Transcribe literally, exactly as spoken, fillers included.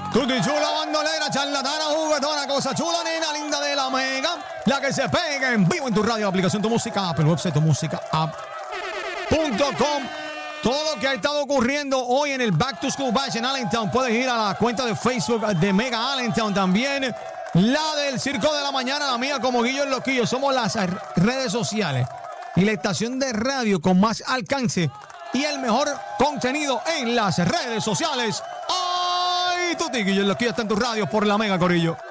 Tuti chula, bandolera, charlatana, juguetona, cosa chula, nena linda de la mega. La que se pega en vivo en tu radio, aplicación Tu Música App, el website Tu Música App punto com. Todo lo que ha estado ocurriendo hoy en el Back to School Bash en Allentown, puedes ir a la cuenta de Facebook de Mega Allentown también. La del Circo de la Mañana, la mía como Guillo el Loquillo. Somos las redes sociales y la estación de radio con más alcance y el mejor contenido en las redes sociales. ¡Ay, Tuti! Guillo el Loquillo está en tu radio por la Mega, corillo.